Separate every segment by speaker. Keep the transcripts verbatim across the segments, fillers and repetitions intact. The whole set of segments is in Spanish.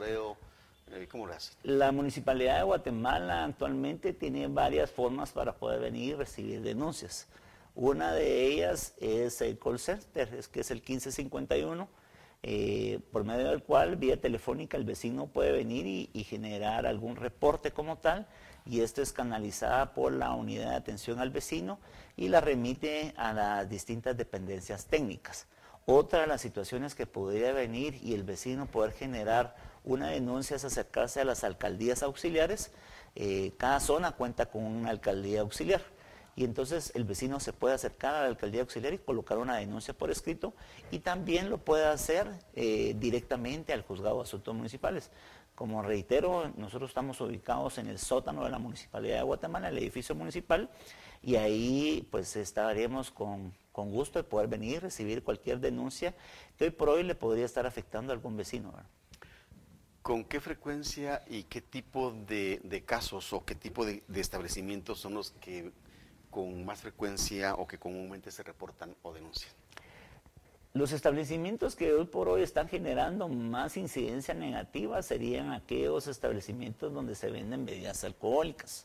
Speaker 1: monitoreo? Eh, ¿Cómo lo hace?
Speaker 2: La Municipalidad de Guatemala actualmente tiene varias formas para poder venir y recibir denuncias. Una de ellas es el call center, es que es el quince cincuenta y uno, eh, por medio del cual vía telefónica el vecino puede venir y, y generar algún reporte como tal, y esto es canalizada por la unidad de atención al vecino y la remite a las distintas dependencias técnicas. Otra de las situaciones que podría venir y el vecino poder generar una denuncia es acercarse a las alcaldías auxiliares. Eh, cada zona cuenta con una alcaldía auxiliar y entonces el vecino se puede acercar a la alcaldía auxiliar y colocar una denuncia por escrito, y también lo puede hacer eh, directamente al juzgado de asuntos municipales. Como reitero, nosotros estamos ubicados en el sótano de la Municipalidad de Guatemala, el edificio municipal, y ahí pues estaríamos con, con gusto de poder venir y recibir cualquier denuncia que hoy por hoy le podría estar afectando a algún vecino, ¿verdad?
Speaker 1: ¿Con qué frecuencia y qué tipo de, de casos o qué tipo de, de establecimientos son los que con más frecuencia o que comúnmente se reportan o denuncian?
Speaker 2: Los establecimientos que hoy por hoy están generando más incidencia negativa serían aquellos establecimientos donde se venden bebidas alcohólicas.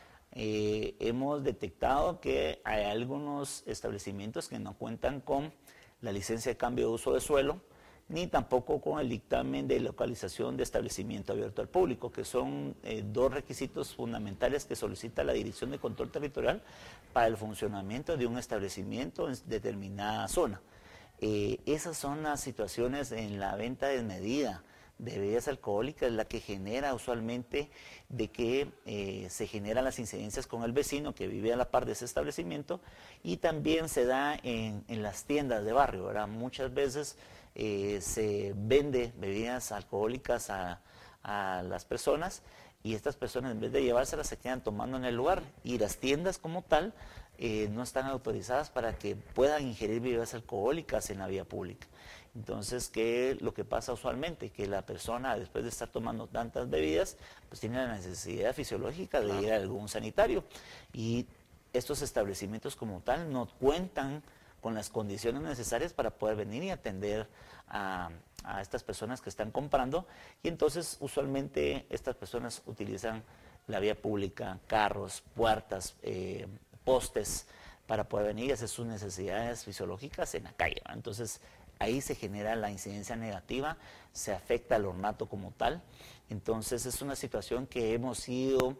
Speaker 2: Eh, hemos detectado que hay algunos establecimientos que no cuentan con la licencia de cambio de uso de suelo, ni tampoco con el dictamen de localización de establecimiento abierto al público, que son eh, dos requisitos fundamentales que solicita la Dirección de Control Territorial para el funcionamiento de un establecimiento en determinada zona. Eh, esas son las situaciones en la venta desmedida de bebidas alcohólicas, la que genera usualmente de que eh, se generan las incidencias con el vecino que vive a la par de ese establecimiento, y también se da en, en las tiendas de barrio, ¿verdad? Muchas veces eh, se vende bebidas alcohólicas a, a las personas, y estas personas en vez de llevárselas se quedan tomando en el lugar, y las tiendas como tal eh, no están autorizadas para que puedan ingerir bebidas alcohólicas en la vía pública. Entonces, ¿qué es lo que pasa usualmente? Que la persona, después de estar tomando tantas bebidas, pues tiene la necesidad fisiológica de
Speaker 1: Claro.
Speaker 2: ir a algún sanitario, y estos establecimientos como tal no cuentan con las condiciones necesarias para poder venir y atender a, a estas personas que están comprando, y entonces usualmente estas personas utilizan la vía pública, carros, puertas, eh, postes, para poder venir y hacer sus necesidades fisiológicas en la calle, ¿verdad? Entonces ahí se genera la incidencia negativa, se afecta al ornato como tal. Entonces es una situación que hemos ido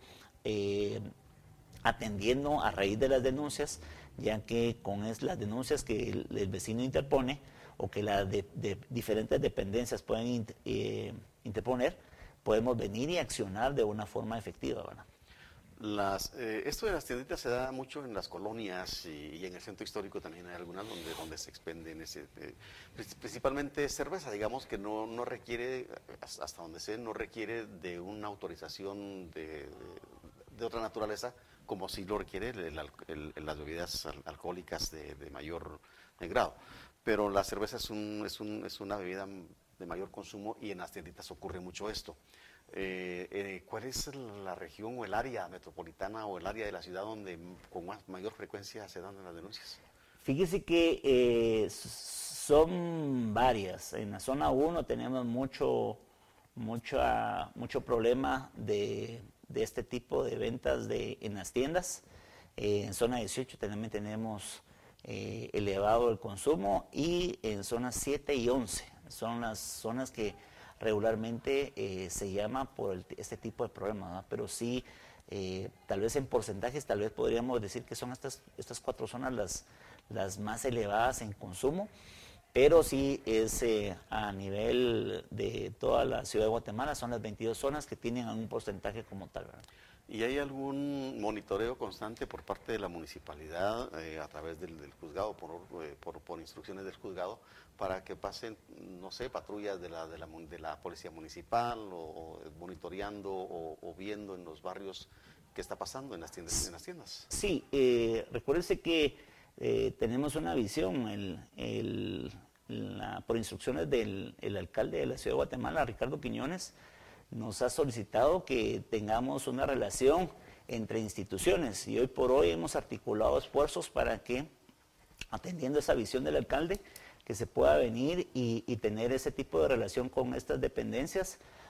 Speaker 2: eh, atendiendo a raíz de las denuncias, ya que con es, las denuncias que el, el vecino interpone o que las de, de diferentes dependencias pueden inter, eh, interponer, podemos venir y accionar de una forma efectiva, ¿verdad?
Speaker 1: Las, eh, esto de las tienditas se da mucho en las colonias y, y en el centro histórico también hay algunas donde, donde se expenden ese, eh, principalmente cerveza, digamos que no, no requiere, hasta donde sé, no requiere de una autorización de, de, de otra naturaleza, como si lo requiere el, el, el, las bebidas al, alcohólicas de, de mayor de grado. Pero la cerveza es, un, es, un, es una bebida de mayor consumo y en las tienditas ocurre mucho esto. Eh, eh, ¿Cuál es la región o el área metropolitana o el área de la ciudad donde con más, mayor frecuencia se dan las denuncias?
Speaker 2: Fíjese que eh, son varias. En la zona uno tenemos mucho, mucho, mucho problema de, de este tipo de ventas de, en las tiendas. Eh, en zona dieciocho también tenemos eh, elevado el consumo, y en zonas siete y once son las zonas que regularmente eh, se llama por el, este tipo de problemas, ¿verdad? Pero sí, eh, tal vez en porcentajes, tal vez podríamos decir que son estas, estas cuatro zonas las, las más elevadas en consumo, pero sí es eh, a nivel de toda la ciudad de Guatemala, son las veintidós zonas que tienen un porcentaje como tal, ¿verdad?
Speaker 1: ¿Y hay algún monitoreo constante por parte de la municipalidad eh, a través del, del juzgado, por, eh, por, por instrucciones del juzgado, para que pasen, no sé, patrullas de la, de la, de la policía municipal o, o monitoreando o, o viendo en los barrios qué está pasando en las tiendas? En las tiendas?
Speaker 2: Sí, eh, recuérdese que eh, tenemos una visión, el, el, la, por instrucciones del el alcalde de la ciudad de Guatemala, Ricardo Quiñones, nos ha solicitado que tengamos una relación entre instituciones, y hoy por hoy hemos articulado esfuerzos para que, atendiendo esa visión del alcalde, que se pueda venir y, y tener ese tipo de relación con estas dependencias